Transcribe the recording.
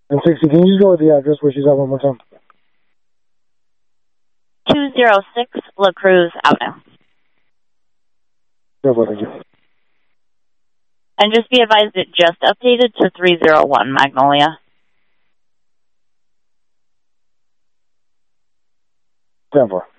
And 60, can you just go with the address where she's at one more time? 206 La Cruz Avenue. Yeah, thank you. And just be advised it just updated to 301 Magnolia. Stand for.